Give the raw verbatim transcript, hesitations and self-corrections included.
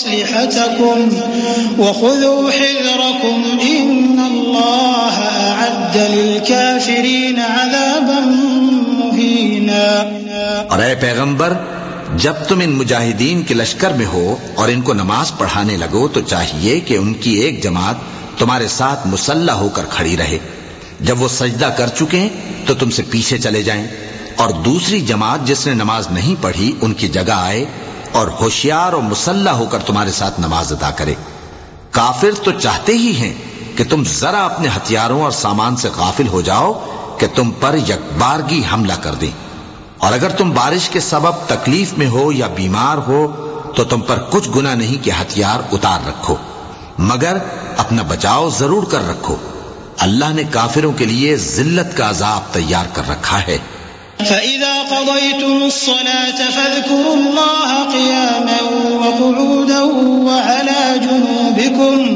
أسلحتكم وخذوا حذركم إن الله أعد للكافرين عذابا مهينا۔ اور اے پیغمبر، جب تم ان مجاہدین کے لشکر میں ہو اور ان کو نماز پڑھانے لگو تو چاہیے کہ ان کی ایک جماعت تمہارے ساتھ مسلح ہو کر کھڑی رہے، جب وہ سجدہ کر چکیں تو تم سے پیچھے چلے جائیں، اور دوسری جماعت جس نے نماز نہیں پڑھی ان کی جگہ آئے اور ہوشیار اور مسلح ہو کر تمہارے ساتھ نماز ادا کرے۔ کافر تو چاہتے ہی ہیں کہ تم ذرا اپنے ہتھیاروں اور سامان سے غافل ہو جاؤ کہ تم پر یکبارگی حملہ کر دیں، اور اگر تم بارش کے سبب تکلیف میں ہو یا بیمار ہو تو تم پر کچھ گناہ نہیں کہ ہتھیار اتار رکھو، مگر اپنا بچاؤ ضرور کر رکھو، اللہ نے کافروں کے لیے ذلت کا عذاب تیار کر رکھا ہے۔ فَإِذَا قَضَيْتُمُ الصَّلَاةَ فَاذْكُرُوا اللَّهَ قِيَامًا وَقُعُودًا وَعَلَى جُنُوبِكُمْ